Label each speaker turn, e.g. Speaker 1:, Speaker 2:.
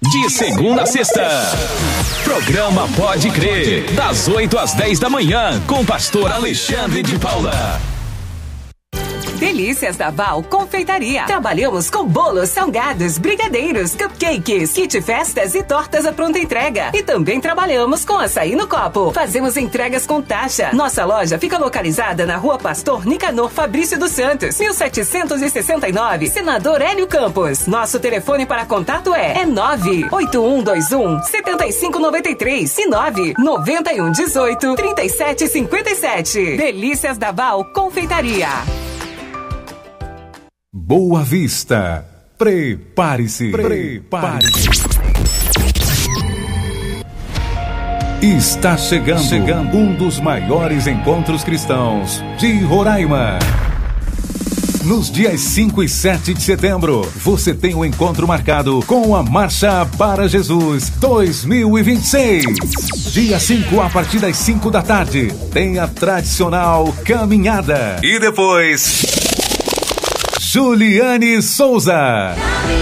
Speaker 1: De segunda a sexta, programa Pode Crer, das 8 às 10 da manhã, com o pastor Alexandre de Paula.
Speaker 2: Delícias da Val Confeitaria. Trabalhamos com bolos, salgados, brigadeiros, cupcakes, kit festas e tortas à pronta entrega. E também trabalhamos com açaí no copo. Fazemos entregas com taxa. Nossa loja fica localizada na Rua Pastor Nicanor Fabrício dos Santos, 1769, Senador Hélio Campos. Nosso telefone para contato é 98121-7593 e 99118-3757. Delícias da Val Confeitaria.
Speaker 3: Boa Vista. Prepare-se. Prepare-se. Está chegando um dos maiores encontros cristãos de Roraima. Nos dias 5 e 7 de setembro, você tem um encontro marcado com a Marcha para Jesus 2026. Dia 5, a partir das 5 da tarde, tem a tradicional caminhada. E depois, Juliane Souza.